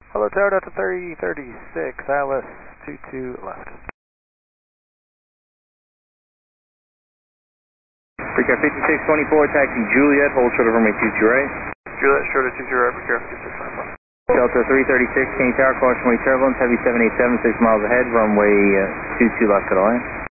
Hello, Tower Delta 3036, Alice 22 left. Recap 5624, taxi Juliet, hold short of runway 22 right. Juliet, short of 20 right, recap 5624. Delta 336, King Tower, caution wave turbulence, heavy 787, 6 miles ahead, runway 22 left at all.